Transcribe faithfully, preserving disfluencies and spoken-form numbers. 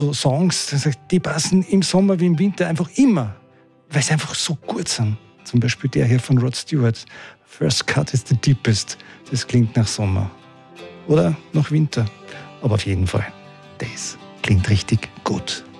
so Songs, die passen im Sommer wie im Winter einfach immer, weil sie einfach so gut sind. Zum Beispiel der hier von Rod Stewart. First cut is the deepest. Das klingt nach Sommer. Oder nach Winter. Aber auf jeden Fall, das klingt richtig gut.